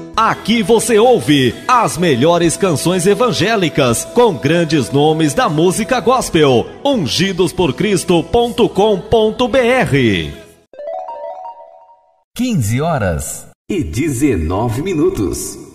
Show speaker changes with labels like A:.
A: Aqui você ouve as melhores canções evangélicas com grandes nomes da música gospel. ungidosporcristo.com.br
B: 15 horas e 19 minutos.